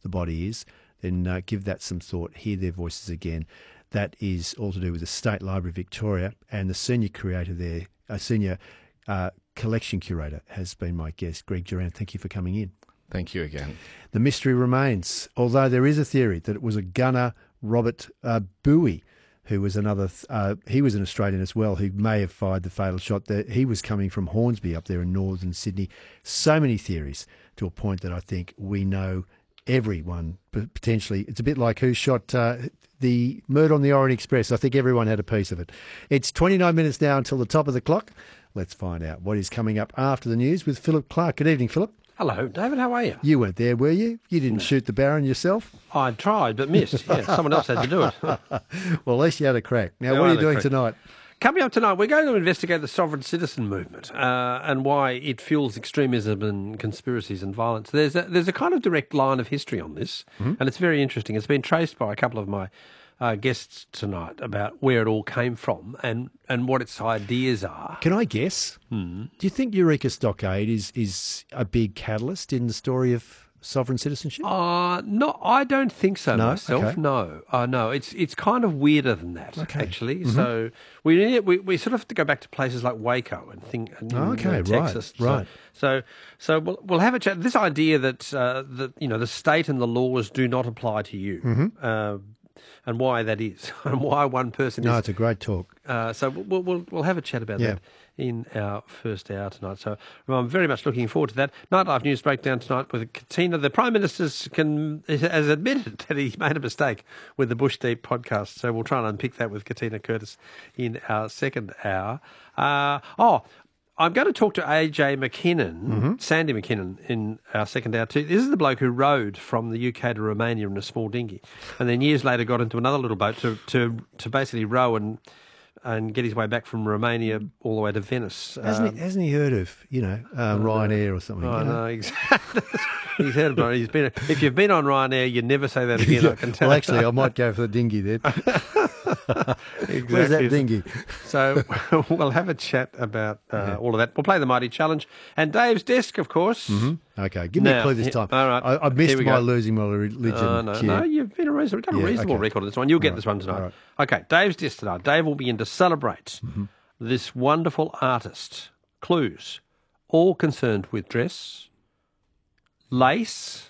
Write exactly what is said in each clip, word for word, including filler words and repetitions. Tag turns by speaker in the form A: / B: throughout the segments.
A: the body is, then uh, give that some thought, hear their voices again. That is all to do with the State Library of Victoria, and the senior curator there, a senior uh, collection curator, has been my guest, Greg Durant. Thank you for coming in.
B: Thank you again.
A: The mystery remains, although there is a theory that it was a gunner, Robert uh, Bowie, who was another, uh, he was an Australian as well, who may have fired the fatal shot. That he was coming from Hornsby up there in northern Sydney. So many theories, to a point that I think we know everyone, potentially. It's a bit like who shot uh, the murder on the Orient Express. I think everyone had a piece of it. It's twenty-nine minutes now until the top of the clock. Let's find out what is coming up after the news with Philip Clark. Good evening, Philip.
C: Hello, David. How are you?
A: You weren't there, were you? You didn't no. shoot the Baron yourself?
C: I tried, but missed. Yeah, someone else had to do it.
A: Well, at least you had a crack. Now,
C: Yeah,
A: what
C: I
A: are you
C: had a
A: doing
C: crack.
A: tonight?
C: Coming up tonight, we're going to investigate the sovereign citizen movement uh, and why it fuels extremism and conspiracies and violence. There's a, there's a kind of direct line of history on this, mm-hmm. and it's very interesting. It's been traced by a couple of my uh, guests tonight about where it all came from and, and what its ideas are.
A: Can I guess?
C: Hmm.
A: Do you think Eureka Stockade is, is a big catalyst in the story of sovereign citizenship?
C: Uh, no, I don't think so
A: No?
C: myself.
A: Okay.
C: No, uh, no, it's it's kind of weirder than that,
A: Okay.
C: actually.
A: Mhm.
C: So we, need, we we sort of have to go back to places like Waco and think in,
A: Oh, okay,
C: uh,
A: right,
C: Texas. So-
A: right.
C: So so we'll we'll have a chat. This idea that uh, that you know the state and the laws do not apply to you,
A: Mhm.
C: uh, and why that is, and why one person
A: No,
C: is.
A: it's a great talk.
C: Uh, so we'll, we'll we'll have a chat about
A: Yeah.
C: that in our first hour tonight. So I'm very much looking forward to that. Nightlife News Breakdown tonight with Katina. The Prime Minister can, has admitted that he made a mistake with the Bush Deep podcast. So we'll try and unpick that with Katina Curtis in our second hour. Uh, oh, I'm going to talk to A J McKinnon,
A: Mm-hmm.
C: Sandy McKinnon, in our second hour too. This is the bloke who rowed from the U K to Romania in a small dinghy, and then years later got into another little boat to to, to basically row and and get his way back from Romania all the way to Venice.
A: Hasn't,
C: Um,
A: he, hasn't he heard of, you know, uh, Ryanair or something?
C: Oh,
A: you know?
C: no, exactly. He's heard about it. He's been. If you've been on Ryanair, you never say that again. I can tell.
A: Well, actually, I might go for the dinghy then. Where's that dinghy?
C: So we'll have a chat about uh,
A: Yeah.
C: all of that. We'll play the Mighty Challenge and Dave's Desk, of course.
A: Mm-hmm. Okay, give me a
C: Now,
A: clue this
C: he-
A: time.
C: all right,
A: I, I missed
C: here we
A: my
C: go.
A: losing my religion
C: Oh, no,
A: cue.
C: no, you've been a reasonable, done a
A: Yeah,
C: reasonable
A: okay.
C: record on this one. You'll get
A: All
C: this
A: right,
C: one tonight.
A: all right.
C: Okay, Dave's Desk tonight. Dave will begin to celebrate
A: Mm-hmm.
C: this wonderful artist. Clues, all concerned with dress, lace,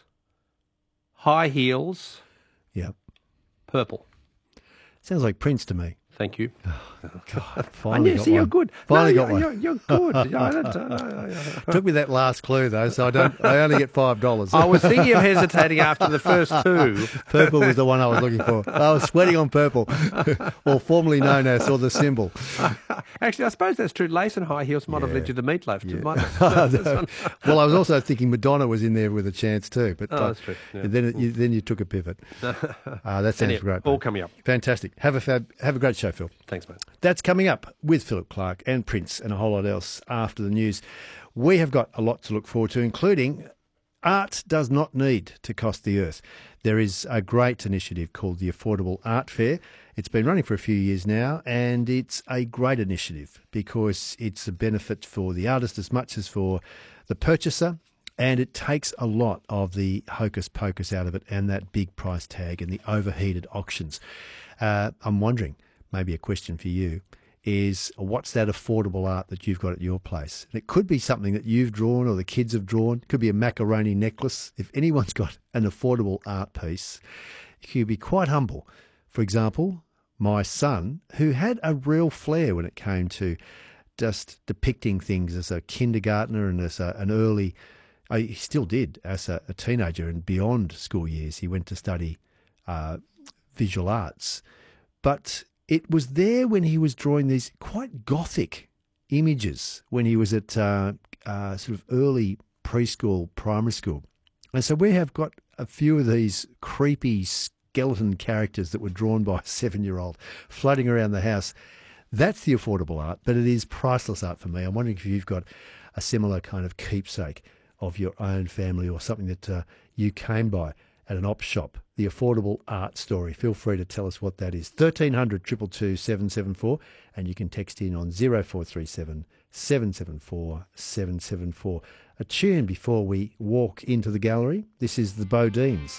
C: high heels,
A: Yep.
C: purple.
A: Sounds like Prince to me.
C: Thank you.
A: God,
C: I
A: finally
C: knew,
A: got
C: see,
A: one.
C: you're good.
A: Finally
C: no,
A: got
C: you're,
A: one.
C: You're, you're good. I, don't, uh,
A: Took me that last clue though, so I don't. I only get five dollars.
C: I was thinking of hesitating after the first two.
A: Purple was the one I was looking for. I was sweating on purple, or formerly known as, or the symbol.
C: Actually, I suppose that's true. Lace and high heels might have
A: Yeah.
C: led you to meatloaf.
A: Yeah.
C: Might have.
A: Well, I was also thinking Madonna was in there with a chance too, but
C: Oh,
A: uh,
C: that's true. Yeah.
A: then it, you, then you took a pivot. Uh, that sounds
C: Anyway,
A: great.
C: all
A: mate.
C: coming up.
A: Fantastic. Have a fab, have a great show, Phil.
C: Thanks, mate.
A: That's coming up with Philip Clark and Prince and a whole lot else after the news. We have got a lot to look forward to, including art does not need to cost the earth. There is a great initiative called the Affordable Art Fair. It's been running for a few years now, and it's a great initiative because it's a benefit for the artist as much as for the purchaser, and it takes a lot of the hocus pocus out of it and that big price tag and the overheated auctions. Uh, I'm wondering, maybe a question for you, is what's that affordable art that you've got at your place? And it could be something that you've drawn or the kids have drawn. It could be a macaroni necklace. If anyone's got an affordable art piece, you could be quite humble. For example, my son, who had a real flair when it came to just depicting things as a kindergartner and as a, an early, uh, he still did as a, a teenager and beyond school years. He went to study uh, visual arts. But it was there when he was drawing these quite gothic images when he was at uh, uh, sort of early preschool, primary school. And so we have got a few of these creepy skeleton characters that were drawn by a seven-year-old floating around the house. That's the affordable art, but it is priceless art for me. I'm wondering if you've got a similar kind of keepsake of your own family or something that uh, you came by at an op shop. The affordable art story. Feel free to tell us what that is. thirteen hundred, two two two, seven seven four, and you can text in on zero four three seven, seven seven four, seven seven four. A tune before we walk into the gallery. This is the Bodines.